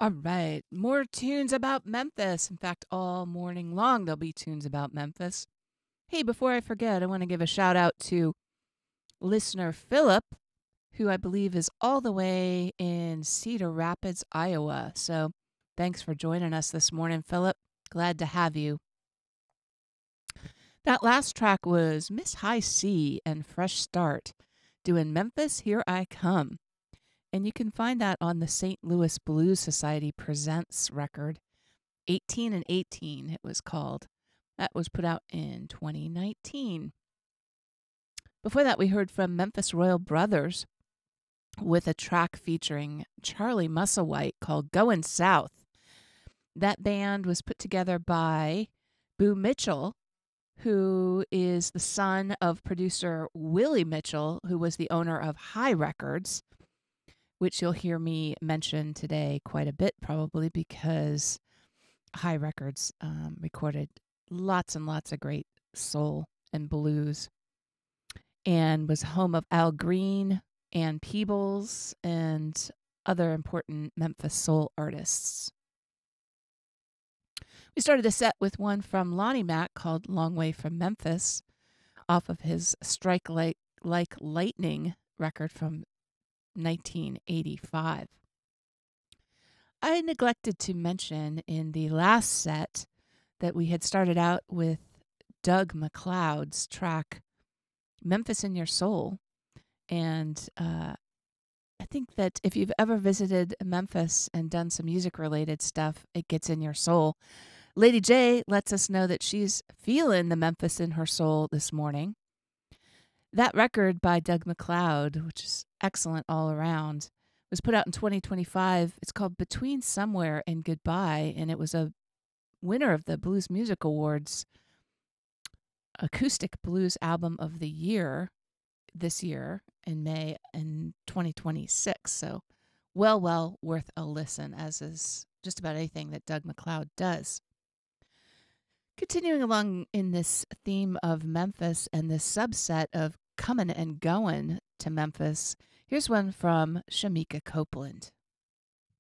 All right. More tunes about Memphis. In fact, all morning long, there'll be tunes about Memphis. Hey, before I forget, I want to give a shout out to listener Philip, who I believe is all the way in Cedar Rapids, Iowa. So thanks for joining us this morning, Philip. Glad to have you. That last track was Miss High C and Fresh Start doing Memphis, Here I Come. And you can find that on the St. Louis Blues Society Presents record. 18 and 18, it was called. That was put out in 2019. Before that, we heard from Memphis Royal Brothers with a track featuring Charlie Musselwhite called Goin' South. That band was put together by Boo Mitchell, who is the son of producer Willie Mitchell, who was the owner of High Records, which you'll hear me mention today quite a bit probably because High Records recorded lots and lots of great soul and blues and was home of Al Green, Ann Peebles, and other important Memphis soul artists. We started the set with one from Lonnie Mack called Long Way from Memphis off of his Strike Like Lightning record from 1985. I neglected to mention in the last set that we had started out with Doug MacLeod's track Memphis in Your Soul. And I think that if you've ever visited Memphis and done some music-related stuff, it gets in your soul. Lady J lets us know that she's feeling the Memphis in her soul this morning. That record by Doug MacLeod, which is excellent all around, was put out in 2025. It's called Between Somewhere and Goodbye, and it was a winner of the Blues Music Awards Acoustic Blues Album of the Year this year in May in 2026. So well worth a listen, as is just about anything that Doug MacLeod does. Continuing along in this theme of Memphis and this subset of coming and going to Memphis, here's one from Shamika Copeland.